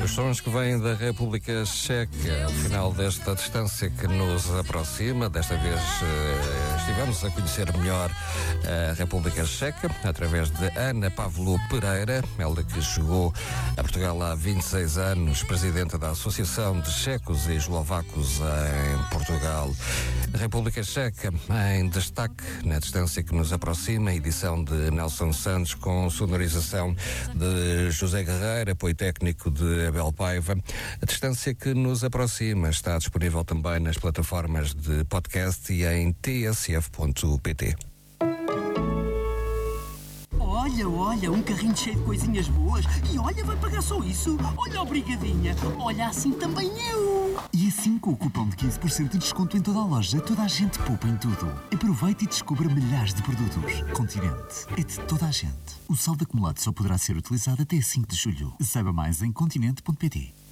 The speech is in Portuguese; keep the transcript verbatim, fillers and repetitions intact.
Os sons que vêm da República Checa, ao final desta distância que nos aproxima, desta vez eh, estivemos a conhecer melhor a República Checa, através de Ana Pavlo Pereira, ela que chegou a Portugal há vinte e seis anos, presidenta da Associação de Checos e Eslovacos em Portugal. A República Checa em destaque na distância que nos aproxima, edição de Nelson Santos com sonorização de José Guerreiro, apoio técnico de Abel Paiva. A distância que nos aproxima está disponível também nas plataformas de podcast e em t s f ponto p t. Olha, olha, um carrinho cheio de coisinhas boas. E olha, vai pagar só isso? Olha, obrigadinha. Olha, assim também eu. E assim, com o cupom de quinze por cento de desconto em toda a loja, toda a gente poupa em tudo. Aproveite e descubra milhares de produtos. Continente é de toda a gente. O saldo acumulado só poderá ser utilizado até cinco de julho. Saiba mais em continente ponto p t.